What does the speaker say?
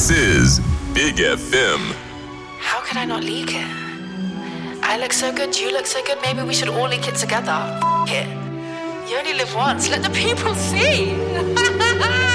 This is Big FM. How could I not leak it? I look so good, you look so good, maybe we should all leak it together. F it. You only live once, let the people see.